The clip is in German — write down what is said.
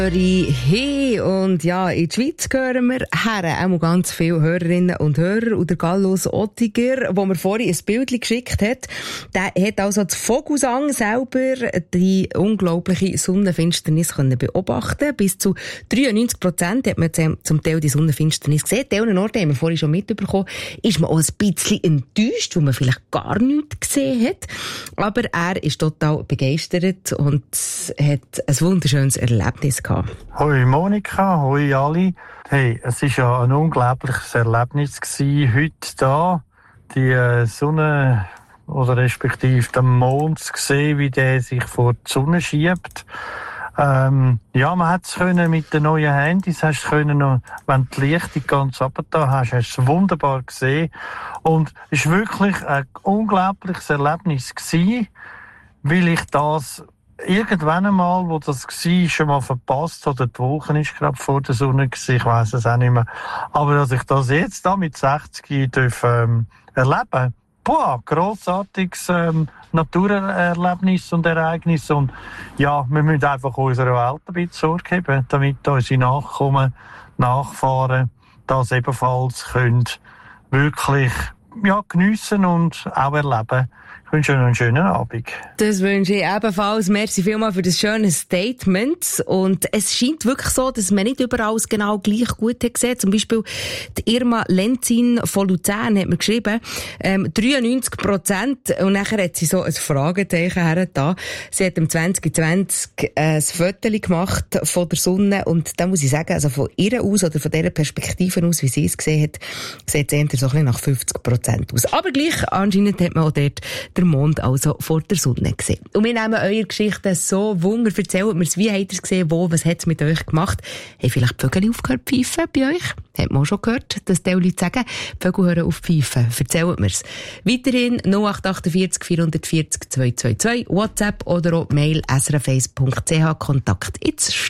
Hey, und ja, in die Schweiz gehören wir her, auch ganz viele Hörerinnen und Hörer. Und der Gallus Ottiger, wo mir vorhin ein Bild geschickt hat, der hat also das Vogelsang selber die unglaubliche Sonnenfinsternis können beobachten. Bis zu 93% hat man zum Teil die Sonnenfinsternis gesehen. An Orten haben wir vorhin schon mitbekommen, ist man auch ein bisschen enttäuscht, weil man vielleicht gar nichts gesehen hat. Aber er ist total begeistert und hat ein wunderschönes Erlebnis gehabt. Hoi Monika, hoi alle. Hey, es war ja ein unglaubliches Erlebnis gewesen, heute da, die Sonne oder respektive den Mond zu sehen, wie der sich vor die Sonne schiebt. Ja, man hat es mit den neuen Handys, hast können noch, wenn du die Lichtung ganz runter hast du es wunderbar gesehen. Und es war wirklich ein unglaubliches Erlebnis gewesen, weil ich das irgendwann einmal, wo das war, schon mal verpasst, oder die Woche ist gerade vor der Sonne gewesen, ich weiss es auch nicht mehr. Aber dass ich das jetzt da mit 60 erleben, grossartiges Naturerlebnis und Ereignis. Und ja, wir müssen einfach unserer Welt ein bisschen Sorge geben, damit unsere Nachkommen, Nachfahren das ebenfalls können wirklich geniessen und auch erleben. Ich wünsche Ihnen einen schönen Abend. Das wünsche ich ebenfalls. Merci vielmals für das schöne Statement. Und es scheint wirklich so, dass man nicht überall genau gleich gut hat gesehen. Zum Beispiel die Irma Lenzin von Luzern hat mir geschrieben, 93%. Und nachher hat sie so ein Fragezeichen hergetan. Sie hat im 2020 ein Foto gemacht von der Sonne. Und da muss ich sagen, also von ihr aus oder von dieser Perspektive aus, wie sie es gesehen hat, sieht es eher so ein bisschen nach 50% aus. Aber gleich, anscheinend hat man auch dort der Mond also vor der Sonne gesehen. Und wir nehmen eure Geschichten so wunder. Erzählt mir's, wie habt ihr es gesehen, was hat es mit euch gemacht? Haben vielleicht die Vögel aufgehört zu pfeifen bei euch? Hat man auch schon gehört, dass die Leute sagen, die Vögel hören auf zu pfeifen. Erzählt mir's. Weiterhin 0848 440 222, WhatsApp oder auch Mail srf1.ch, Kontakt ins